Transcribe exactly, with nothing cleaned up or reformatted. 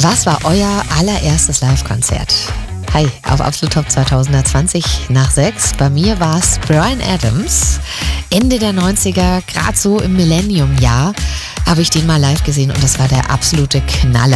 Was war euer allererstes Live-Konzert? Hi, auf Absolut Top zwanzig zwanzig nach sechs. Bei mir war es Bryan Adams. Ende der neunziger, gerade so im Millennium-Jahr, habe ich den mal live gesehen und das war der absolute Knaller.